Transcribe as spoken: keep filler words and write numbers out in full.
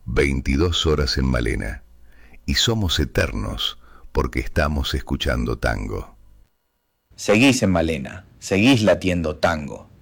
veintidós horas en Malena. Y somos eternos porque estamos escuchando tango. Seguís en Malena, seguís latiendo tango.